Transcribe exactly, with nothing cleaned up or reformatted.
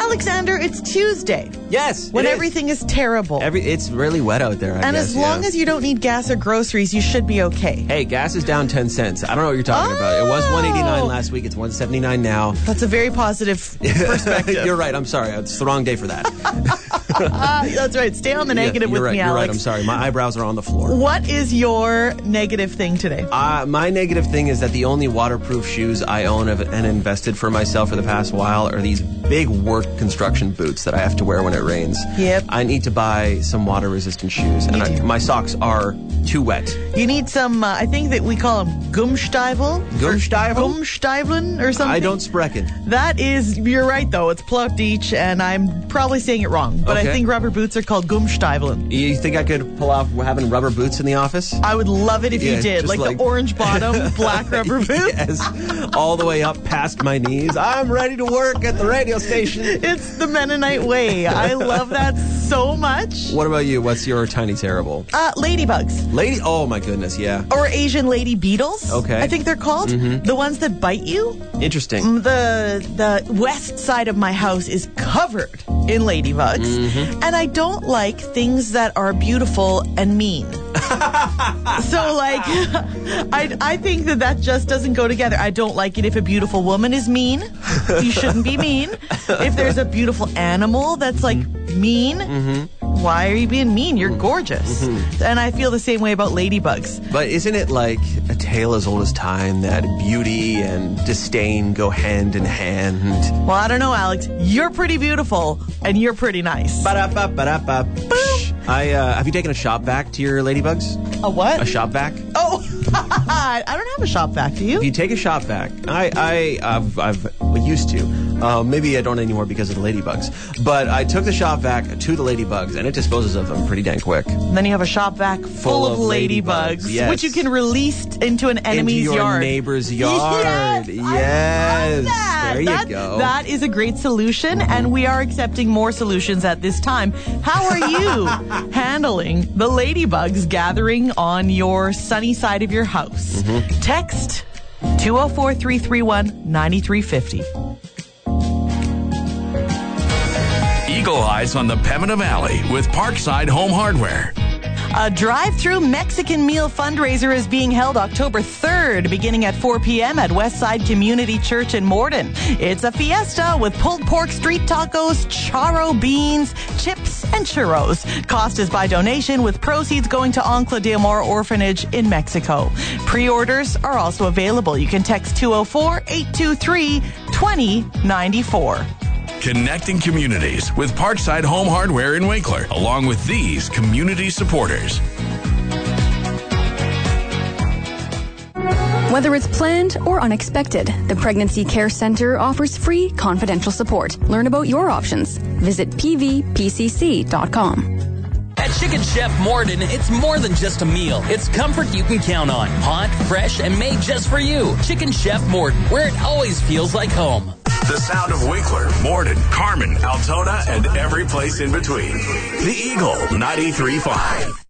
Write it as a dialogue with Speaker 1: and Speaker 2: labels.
Speaker 1: Alexander, it's Tuesday.
Speaker 2: Yes,
Speaker 1: When
Speaker 2: it is.
Speaker 1: everything is terrible.
Speaker 2: Every It's really wet out there, I
Speaker 1: and
Speaker 2: guess,
Speaker 1: as long
Speaker 2: yeah.
Speaker 1: as you don't need gas or groceries, you should be okay.
Speaker 2: Hey, gas is down ten cents. I don't know what you're talking
Speaker 1: Oh.
Speaker 2: about. It was one eighty-nine last week. It's one seventy-nine now.
Speaker 1: That's a very positive perspective.
Speaker 2: You're right. I'm sorry. It's the wrong day for that.
Speaker 1: Ah, that's right. Stay on the negative
Speaker 2: Yeah, you're
Speaker 1: with
Speaker 2: right,
Speaker 1: me,
Speaker 2: you're
Speaker 1: Alex.
Speaker 2: right. I'm sorry. My eyebrows are on the floor.
Speaker 1: What is your negative thing today?
Speaker 2: Uh, my negative thing is that the only waterproof shoes I own have, and invested for myself for the past while are these big work construction boots that I have to wear when it rains.
Speaker 1: Yep.
Speaker 2: I need to buy some water-resistant shoes, and
Speaker 1: You
Speaker 2: I,
Speaker 1: do.
Speaker 2: my socks are too wet.
Speaker 1: You need some, uh, I think that we call them Gumstiefel.
Speaker 2: Gumstiefel?
Speaker 1: Or Gumstiefeln or something.
Speaker 2: I don't sprechen.
Speaker 1: That is, you're right though, it's Plattdeutsch, and I'm probably saying it wrong, but
Speaker 2: Okay.
Speaker 1: I think rubber boots are called Gumstiefeln.
Speaker 2: You think I could pull off having rubber boots in the office?
Speaker 1: I would love it if
Speaker 2: Yeah,
Speaker 1: you did,
Speaker 2: just
Speaker 1: like,
Speaker 2: like-
Speaker 1: the orange bottom, black rubber boots.
Speaker 2: Yes, all the way up past my knees. I'm ready to work at the radio station.
Speaker 1: It's the Mennonite way. I love that so much.
Speaker 2: What about you? What's your tiny terrible?
Speaker 1: Uh, ladybugs.
Speaker 2: Lady, oh my goodness, yeah.
Speaker 1: Or Asian lady beetles.
Speaker 2: Okay.
Speaker 1: I think they're called. The ones that bite you.
Speaker 2: Interesting.
Speaker 1: The the west side of my house is covered in ladybugs.
Speaker 2: Mm-hmm.
Speaker 1: And I don't like things that are beautiful and mean. So, like, I, I think that that just doesn't go together. I don't like it if a beautiful woman is mean. You shouldn't be mean. If there's a beautiful animal that's, like, mean, why are you being mean? You're gorgeous. And I feel the same way about ladybugs.
Speaker 2: But isn't it like a tale as old as time that beauty and disdain go hand in hand?
Speaker 1: Well, I don't know, Alex. You're pretty beautiful, and you're pretty nice.
Speaker 2: Ba-da-ba, ba-da-ba. I, uh, have you taken a shop vac to your ladybugs?
Speaker 1: A what?
Speaker 2: A shop vac?
Speaker 1: Oh, I don't have a shop vac, do you?
Speaker 2: If you take a shop vac, I, I, I've, I've well, used to. Uh, maybe I don't anymore because of the ladybugs. But I took the shop vac to the ladybugs, and it disposes of them pretty dang quick.
Speaker 1: And then you have a shop vac full,
Speaker 2: Full
Speaker 1: of
Speaker 2: of
Speaker 1: ladybugs,
Speaker 2: ladybugs, yes.
Speaker 1: which you can release into an enemy's
Speaker 2: Into your
Speaker 1: yard.
Speaker 2: neighbor's yard.
Speaker 1: Yes,
Speaker 2: Yes.
Speaker 1: I love that.
Speaker 2: There you
Speaker 1: That-
Speaker 2: go.
Speaker 1: That is a great solution, and we are accepting more solutions at this time. How are you handling the ladybugs gathering on your sunny side of your house?
Speaker 2: Mm-hmm.
Speaker 1: Text two oh four, three three one, nine three five oh.
Speaker 3: Eagle Eyes on the Pembina Valley with Parkside Home Hardware.
Speaker 1: A drive-through Mexican meal fundraiser is being held October third, beginning at four p.m. at Westside Community Church in Morden. It's a fiesta with pulled pork street tacos, charro beans, chips, and churros. Cost is by donation, with proceeds going to Ancla de Amor Orphanage in Mexico. Pre-orders are also available. You can text two oh four, eight two three, two oh nine four.
Speaker 3: Connecting communities with Parkside Home Hardware in Winkler, along with these community supporters.
Speaker 4: Whether it's planned or unexpected, the Pregnancy Care Center offers free, confidential support. Learn about your options. Visit p v p c c dot com.
Speaker 5: At Chicken Chef Morden, it's more than just a meal. It's comfort you can count on. Hot, fresh, and made just for you. Chicken Chef Morden, where it always feels like home.
Speaker 3: The sound of Winkler, Morden, Carmen, Altona, and every place in between. The Eagle ninety-three point five.